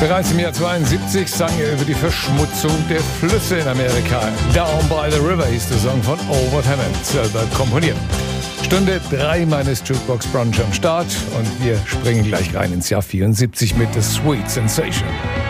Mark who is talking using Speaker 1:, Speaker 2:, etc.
Speaker 1: Bereits im Jahr 72 sang er über die Verschmutzung der Flüsse in Amerika. Down by the River hieß der Song von Albert Hammond, selber komponiert. Stunde 3 meines Jukebox Brunch am Start und wir springen gleich rein ins Jahr 74 mit The Sweet Sensation.